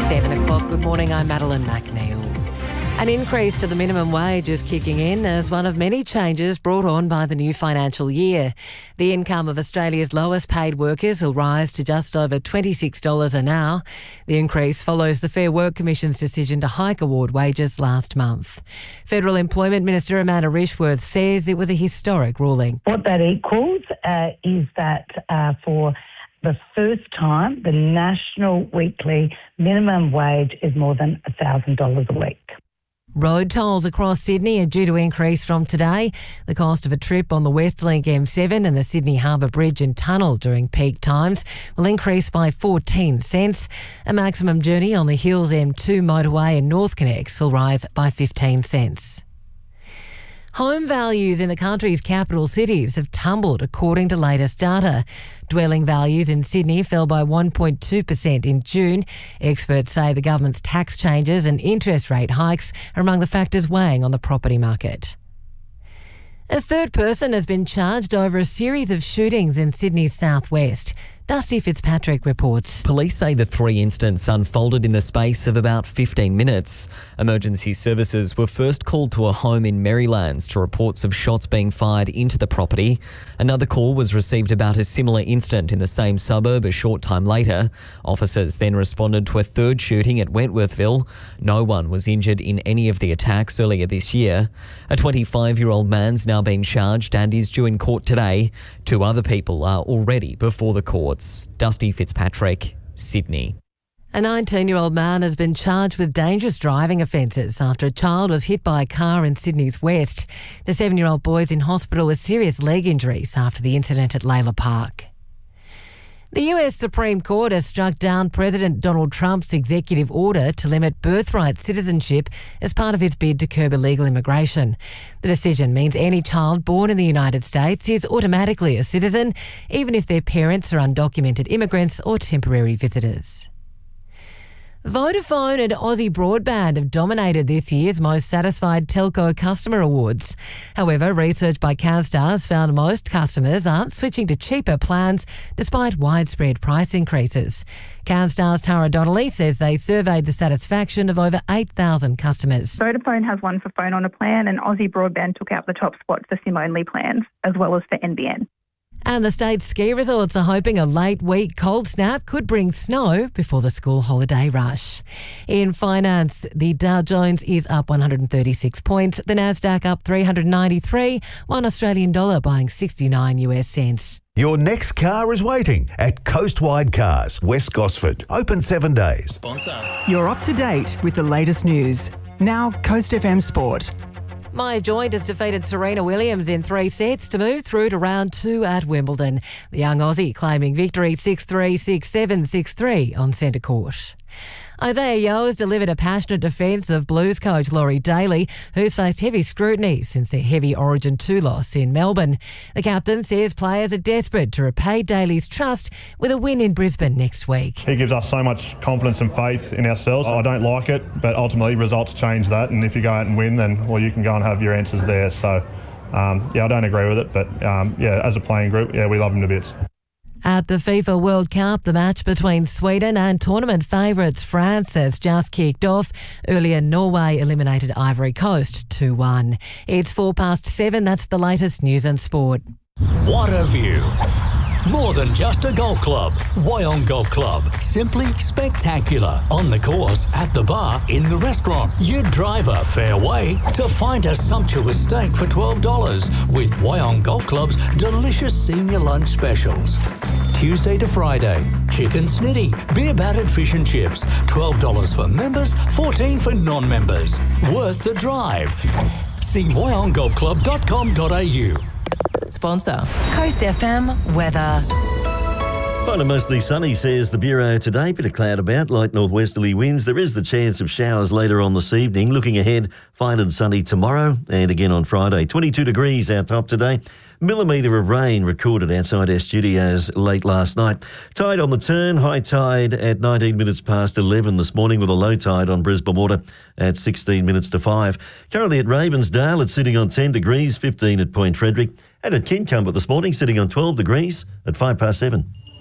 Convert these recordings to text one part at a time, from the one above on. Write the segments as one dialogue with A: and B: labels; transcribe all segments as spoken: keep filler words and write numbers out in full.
A: Seven o'clock. Good morning, I'm Madeline McNeil. An increase to the minimum wage is kicking in as one of many changes brought on by the new financial year. The income of Australia's lowest paid workers will rise to just over twenty-six dollars an hour. The increase follows the Fair Work Commission's decision to hike award wages last month. Federal Employment Minister Amanda Rishworth says it was a historic ruling.
B: What that equals uh, is that uh, for the first time, the national weekly minimum wage is more than one thousand dollars a week.
A: Road tolls across Sydney are due to increase from today. The cost of a trip on the Westlink M seven and the Sydney Harbour Bridge and Tunnel during peak times will increase by fourteen cents. A maximum journey on the Hills M two motorway and North Connects will rise by fifteen cents. Home values in the country's capital cities have tumbled according to latest data. Dwelling values in Sydney fell by one point two percent in June. Experts say the government's tax changes and interest rate hikes are among the factors weighing on the property market. A third person has been charged over a series of shootings in Sydney's southwest. Dusty Fitzpatrick reports.
C: Police say the three incidents unfolded in the space of about fifteen minutes. Emergency services were first called to a home in Marylands to reports of shots being fired into the property. Another call was received about a similar incident in the same suburb a short time later. Officers then responded to a third shooting at Wentworthville. No one was injured in any of the attacks earlier this year. A twenty-five-year-old man's now been charged and is due in court today. Two other people are already before the courts. Dusty Fitzpatrick, Sydney.
A: A nineteen-year-old man has been charged with dangerous driving offences after a child was hit by a car in Sydney's west. The seven-year-old boy is in hospital with serious leg injuries after the incident at Layla Park. The U S Supreme Court has struck down President Donald Trump's executive order to limit birthright citizenship as part of his bid to curb illegal immigration. The decision means any child born in the United States is automatically a citizen, even if their parents are undocumented immigrants or temporary visitors. Vodafone and Aussie Broadband have dominated this year's Most Satisfied Telco Customer Awards. However, research by CanStars found most customers aren't switching to cheaper plans despite widespread price increases. CanStars' Tara Donnelly says they surveyed the satisfaction of over eight thousand customers.
D: Vodafone has one for phone on a plan and Aussie Broadband took out the top spot for SIM-only plans, as well as for N B N.
A: And the state's ski resorts are hoping a late week cold snap could bring snow before the school holiday rush. In finance, the Dow Jones is up one hundred thirty-six points, the Nasdaq up three hundred ninety-three, one Australian dollar buying sixty-nine US cents.
E: Your next car is waiting at Coastwide Cars, West Gosford. Open seven days.
F: Sponsor.
G: You're up to date with the latest news. Now, Coast F M Sport.
A: Maya Joint has defeated Serena Williams in three sets to move through to round two at Wimbledon. The young Aussie claiming victory six three, six seven, six three on centre court. Isaiah Yeo has delivered a passionate defence of Blues coach Laurie Daly, who's faced heavy scrutiny since their heavy Origin two loss in Melbourne. The captain says players are desperate to repay Daly's trust with a win in Brisbane next week.
H: He gives us so much confidence and faith in ourselves. I don't like it, but ultimately results change that, and if you go out and win, then well, you can go and have your answers there. So, um, yeah, I don't agree with it, but um, yeah, as a playing group, yeah, we love him to bits.
A: At the FIFA World Cup, the match between Sweden and tournament favourites France has just kicked off. Earlier, Norway eliminated Ivory Coast two one. It's four past seven. That's the latest news and sport.
F: What a view. More than just a golf club. Wyong Golf Club. Simply spectacular. On the course, at the bar, in the restaurant. You drive a fair way to find a sumptuous steak for twelve dollars with Wyong Golf Club's delicious senior lunch specials. Tuesday to Friday, chicken snitty, beer battered fish and chips. twelve dollars for members, fourteen dollars for non-members. Worth the drive. See wyong golf club dot com dot a u.
I: Sponsor. Coast F M weather.
J: Fine and mostly sunny, says the Bureau today. Bit of cloud about, light northwesterly winds. There is the chance of showers later on this evening. Looking ahead, fine and sunny tomorrow and again on Friday. twenty-two degrees our top today. Millimetre of rain recorded outside our studios late last night. Tide on the turn, high tide at nineteen minutes past eleven this morning with a low tide on Brisbane Water at sixteen minutes to five. Currently at Ravensdale, it's sitting on ten degrees, fifteen at Point Frederick. And at Kincumbert this morning, sitting on twelve degrees at five past seven.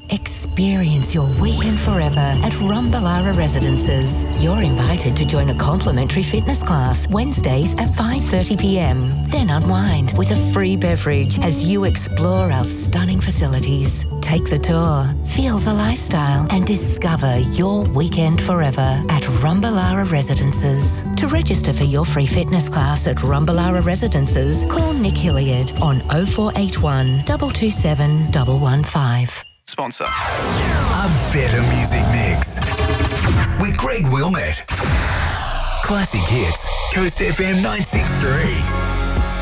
K: Experience your weekend forever at Rumballara Residences. You're invited to join a complimentary fitness class Wednesdays at five thirty p m. Then unwind with a free beverage as you explore our stunning facilities. Take the tour, feel the lifestyle and discover your weekend forever at Rumballara Residences. To register for your free fitness class at Rumballara Residences, call Nick Hilliard on oh four eight one, two two seven, one one five.
L: Sponsor.
M: A better music mix with Greg Wilmette. Classic hits, Coast F M nine six three.